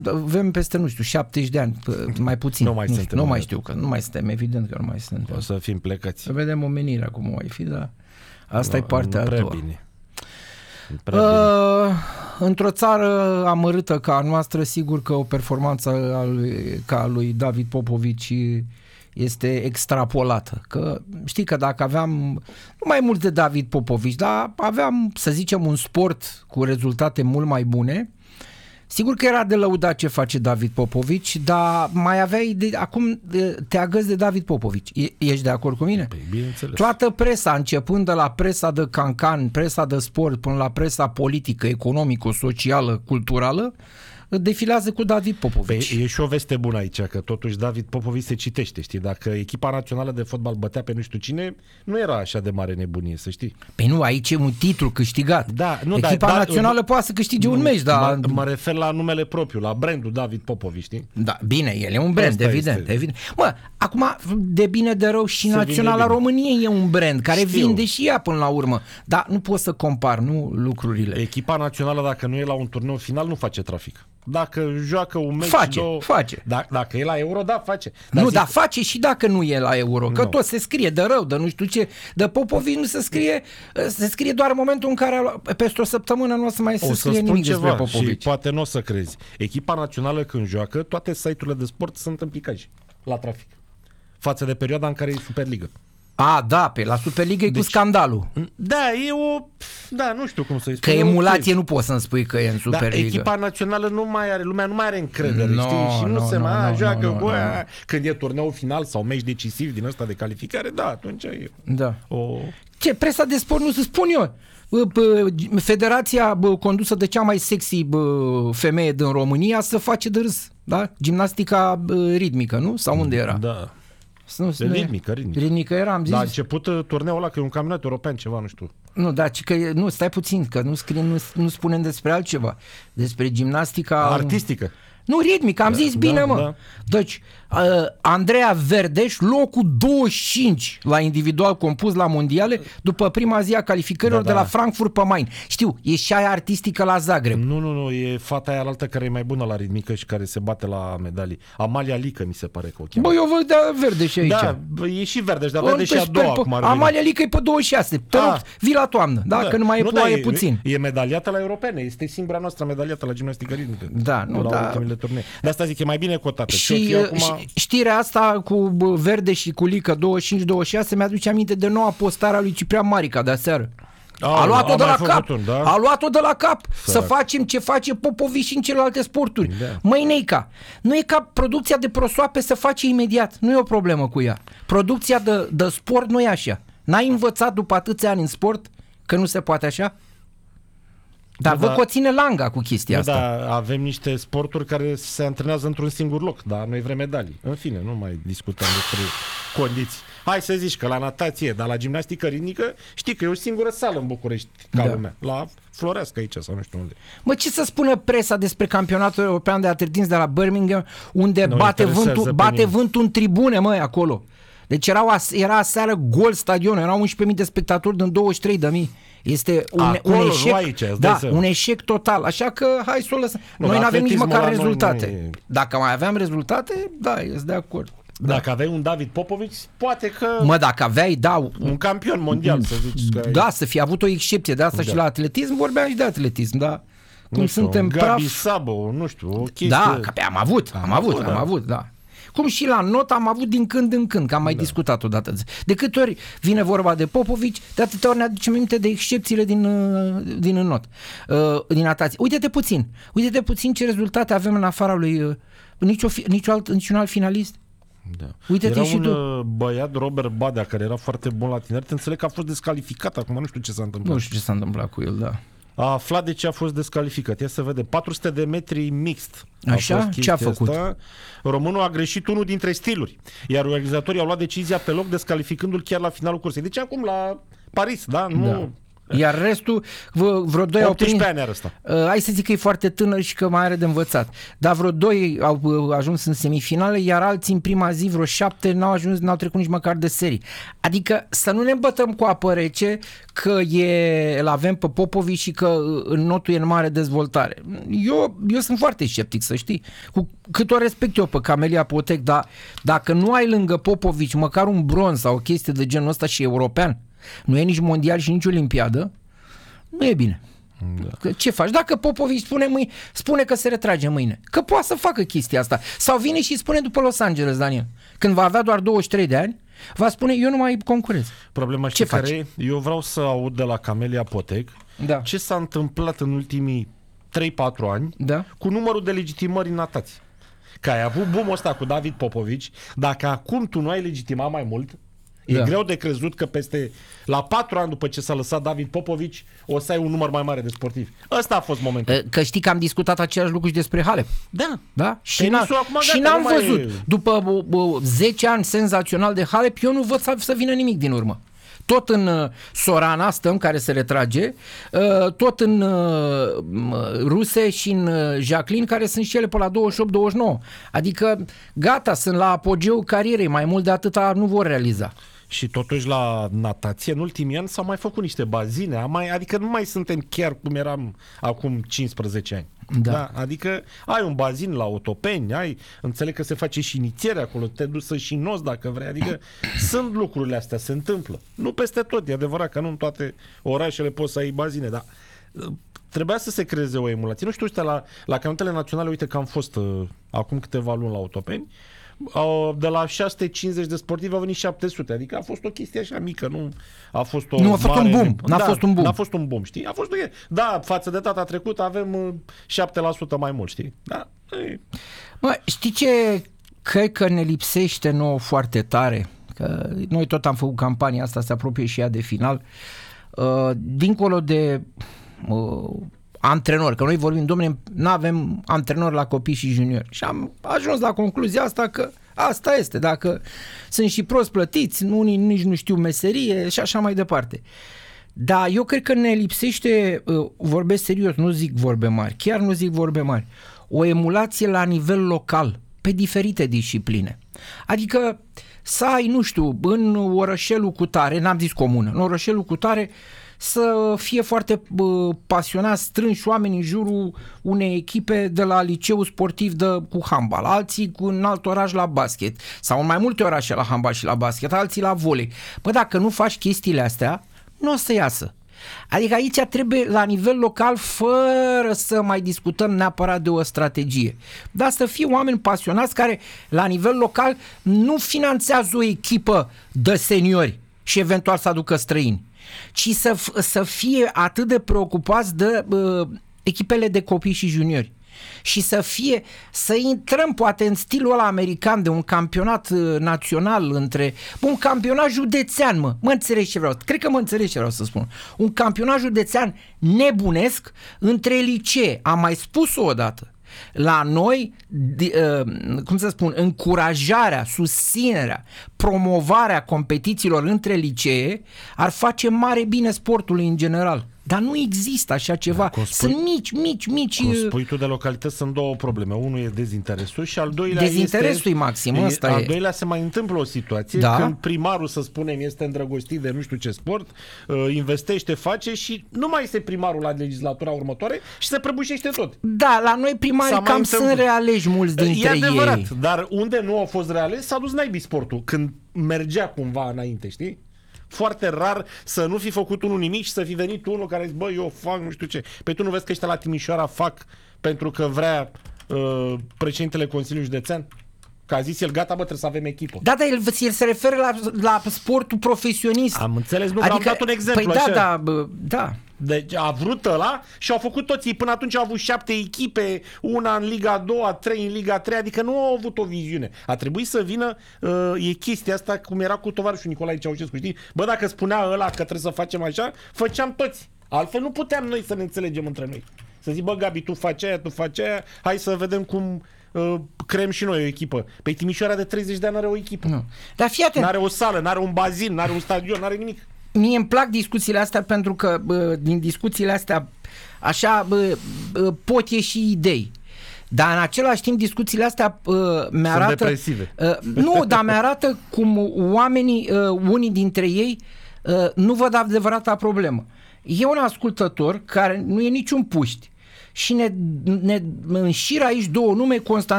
avem peste, nu știu, 70 de ani, mai puțin. Nu mai știu, că nu mai suntem, evident că nu mai suntem. O să fim plecați. Să vedem omenirea cum o mai fi, dar asta e partea a doua. Bine. Într-o țară amărâtă ca a noastră, sigur că o performanță ca a lui David Popovici este extrapolată. Că știi că dacă aveam nu mai mult de David Popovici, dar aveam, să zicem, un sport cu rezultate mult mai bune, sigur că era de lăudat ce face David Popovici, dar mai aveai acum te agăzi de David Popovici. Ești de acord cu mine? Păi, bineînțeles. Toată presa, începând de la presa de cancan, presa de sport, până la presa politică, economică, socială, culturală, defilează cu David Popovici. Păi, e și o veste bună aici, că totuși David Popovici se citește, știi? Dacă echipa națională de fotbal bătea pe nu știu cine, nu era așa de mare nebunie, să știi. Păi nu, aici e un titlu câștigat. Da, nu, echipa națională poate să câștige un meci, dar... Mă refer la numele propriu, la brandul David Popovici, știi? Da, bine, el e un brand, asta evident. Mă, acum, de bine de rău și Naționala României e un brand care vinde și ea până la urmă. Dar nu poți să compari, nu, lucrurile. Echipa națională, dacă nu e la un turneu final, nu face trafic. Dacă joacă un meci... Face. Dacă e la Euro, da, face. Dar face și dacă nu e la Euro. Că tot se scrie de rău, de nu știu ce. De Popovici nu se scrie doar în momentul în care peste o săptămână nu o să mai se scrie nimic despre Popovici. Și poate nu o să crezi. Echipa națională când joacă, toate site-urile de sport sunt în picaj la trafic. Față de perioada în care e Superliga. Da, pe la Superliga e cu scandalul. Da, nu știu cum să-i spun. Că emulație nu poți să-mi spui că e în Superliga. Echipa națională lumea nu mai are încredere, știi? Și nu se mai joacă. Când e turneul final sau meci decisiv din ăsta de calificare, da, atunci e. Da. Ce, presa de sport nu se spun eu? Federația condusă de cea mai sexy femeie din România să face de râs, da? Gimnastica ritmică, nu? Sau unde era? Da. Ritmică era, am zis. Da, a început turneul ăla, că e un campionat european, ceva, nu știu. Nu, stai puțin, că nu spunem despre altceva. Despre gimnastica... Artistică. Nu, ritmică, am zis bine, mă. Da. Deci, Andreea Verdeș, locul 25 la individual compus la mondiale, după prima zi a calificărilor de la Frankfurt pe Main. Știu, e și aia artistică la Zagreb. Nu, e fata aia altă care e mai bună la ritmică și care se bate la medalii. Amalia Lică, mi se pare că o cheamă. Bă, eu văd de Verdeș aici. Da, e și Verdeș, dar Verdeș și a doua acum ar veni. Amalia Lică e pe 26. Te rog, vii la toamnă, că nu mai e ploaie puțin. E medaliată la europene, este singura noastră medaliată la gimnastică ritmică. Da, nu, da. De asta zic, e mai bine cotată. Și știrea asta cu Verde și cu Lică 25-26 mi-aduce aminte de noua postare a lui Ciprian Marica de aseară. A luat-o de la cap. A luat-o de la cap. Să facem ce face Popovici și în celelalte sporturi. Da. Măi, Neica, nu e ca producția de prosoape să face imediat. Nu e o problemă cu ea. Producția de sport nu e așa. N-ai învățat după atâția ani în sport că nu se poate așa? Dar văd că o ține langa cu chestia asta. Da, avem niște sporturi care se antrenează într-un singur loc, dar noi vrem medalii. În fine, nu mai discutăm despre condiții. Hai să zici că la natație, dar la gimnastică ritmică, știi că e o singură sală în București ca lumea. La Floreasca aici sau nu știu unde. Mă, ce să spună presa despre campionatul european de atletism de la Birmingham, unde bate vântul în tribune, măi, acolo. Deci era aseară gol stadionul, erau 11.000 de spectatori din 23.000. Este un eșec, aici, un eșec total. Așa că hai să o lăsăm. Noi nu avem nici măcar rezultate. Dacă mai aveam rezultate, sunt de acord. Dacă aveai un David Popovici, poate că... Mă, dacă aveai, un campion mondial, să zici. Da, să fi avut o excepție de asta și la atletism, vorbeam și de atletism, da. Cum suntem Gabi Sabo, nu știu, o chestie... Da, că am avut, da. Cum și la not am avut din când în când, că am mai discutat odată. De câte ori vine vorba de Popovici, de atâtea ori ne aducem aminte de excepțiile din not, din natație. Uite-te puțin ce rezultate avem în afara lui niciun alt finalist. Da. Uite-te era și un tu. Băiat, Robert Badea, care era foarte bun la tineret, înțeleg că a fost descalificat acum, nu știu ce s-a întâmplat. Nu știu ce s-a întâmplat cu el, da. A aflat de ce a fost descalificat. Ia să vedem. 400 de metri mixt. Așa? Ce a făcut? Asta. Românul a greșit unul dintre stiluri, iar organizatorii au luat decizia pe loc, descalificându-l chiar la finalul cursei. Deci acum la Paris, da? Nu. Iar restul, vreo 2 au prins... 18 ani are ăsta. Hai să zic că e foarte tânăr și că mai are de învățat. Dar vreo 2 au ajuns în semifinale, iar alții în prima zi, vreo 7, n-au trecut nici măcar de serii. Adică să nu ne îmbătăm cu apă rece că îl avem pe Popovici și că în notul e în mare dezvoltare. Eu sunt foarte sceptic, să știi. Cu cât o respect eu pe Camelia Potec, dar dacă nu ai lângă Popovici măcar un bronz sau o chestie de genul ăsta și european, nu e nici mondial și nici olimpiadă, nu e bine. Da. Ce faci? Dacă Popovici spune că se retrage mâine, că poate să facă chestia asta. Sau vine și spune după Los Angeles, Daniel, când va avea doar 23 de ani, va spune, eu nu mai concurez. Problema ce care eu vreau să aud de la Camelia Potec ce s-a întâmplat în ultimii 3-4 ani cu numărul de legitimări în natație. Că ai avut boom-ul ăsta cu David Popovici, dacă acum tu nu ai legitimat mai mult, e greu de crezut că la 4 ani după ce s-a lăsat David Popovici o să ai un număr mai mare de sportivi. Ăsta a fost momentul. Că știi că am discutat același lucru și despre Halep. Da? Și n-am văzut. După 10 ani senzațional de Halep, eu nu văd să vină nimic din urmă. Tot în Sorana stăm, care se retrage, tot în Ruse și în Jacqueline, care sunt și ele pe la 28-29. Adică gata, sunt la apogeul carierei, mai mult de atâta nu vor realiza. Și totuși la natație în ultimii ani s-au mai făcut niște bazine, adică nu mai suntem chiar cum eram acum 15 ani. Da. Adică ai un bazin la Otopeni, înțeleg că se face și inițiere acolo, te duci să și noți dacă vrei, adică sunt lucrurile astea, se întâmplă. Nu peste tot, e adevărat că nu în toate orașele poți să ai bazine, dar trebuia să se creeze o emulație. Nu știu, la campionatele naționale, uite că am fost acum câteva luni la Otopeni, de la 650 de sportivi au venit 700, adică a fost o chestie așa mică, nu a fost un boom. N-a fost un boom, știi? A fost față de data trecută avem 7% mai mult, știi? Da. Știi ce cred că ne lipsește nouă foarte tare? Că noi tot am făcut campania asta, se apropie și ea de final. Dincolo de antrenori, că noi vorbim, dom'le, n-avem antrenori la copii și juniori. Și am ajuns la concluzia asta că asta este, dacă sunt și prost plătiți, unii nici nu știu meserie și așa mai departe. Dar eu cred că ne lipsește, vorbesc serios, nu zic vorbe mari, chiar nu zic vorbe mari, o emulație la nivel local, pe diferite discipline. Adică să ai, nu știu, în orășelul cutare, n-am zis comună, în orășelul cutare să fie foarte pasionați, strânși oameni în jurul unei echipe de la liceu sportiv cu handbal, alții în alt oraș la basket, sau în mai multe orașe la handbal și la basket, alții la volei. Dacă nu faci chestiile astea, nu o să iasă. Adică aici trebuie la nivel local, fără să mai discutăm neapărat de o strategie, dar să fie oameni pasionați care la nivel local nu finanțează o echipă de seniori și eventual să aducă străini, ci să fie atât de preocupați de echipele de copii și juniori și să intrăm poate în stilul ăla american de un campionat național un campionat județean, mă înțelegi ce vreau, cred că mă înțelegi ce vreau să spun, un campionat județean nebunesc între licee, am mai spus-o odată. La noi, încurajarea, susținerea, promovarea competițiilor între licee ar face mare bine sportului în general. Dar nu există așa ceva. Sunt mici. Cum spui tu de localități, sunt două probleme. Unul e dezinteresul și al doilea dezinteresul e maxim. Al doilea se mai întâmplă o situație când primarul, să spunem, este îndrăgostit de nu știu ce sport, investește, face și nu mai este primarul la legislatura următoare și se prăbușește tot. Da, la noi primarii cam sunt realeși mulți dintre ei. E adevărat, dar unde nu au fost realeși s-a dus naibii sportul, când mergea cumva înainte, știi? Foarte rar să nu fi făcut unul nimic și să fi venit unul care zice, bă, eu fac nu știu ce. Păi tu nu vezi că ăștia la Timișoara fac pentru că vrea președintele Consiliului Județean? Că a zis el, gata, bă, trebuie să avem echipă. Da, dar el se referă la sportul profesionist. Am înțeles, nu, am dat un exemplu. Păi da. Deci a vrut ăla și au făcut toți. Până atunci au avut 7 echipe, una în Liga 2, 3 în Liga 3, adică nu au avut o viziune. A trebuit să vină, e chestia asta cum era cu tovarășul Nicolae Ceaușescu, știi? Bă, dacă spunea ăla că trebuie să facem așa, făceam toți. Altfel nu puteam noi să ne înțelegem între noi. Să zic, bă, Gabi, tu faci aia, hai să vedem cum creăm și noi o echipă. Păi Timișoara de 30 de ani are o echipă. Nu. Dar fii atent. N-are o sală, n-are un bazin, n-are un stadion, n-are nimic. mie îmi plac discuțiile astea pentru că din discuțiile astea așa pot ieși idei. Dar în același timp discuțiile astea mi-arată... Sunt depresive. Nu, dar mi-arată cum oamenii, unii dintre ei, nu văd adevărata problemă. E un ascultător care nu e niciun puști și ne înșiră aici două nume, Constantin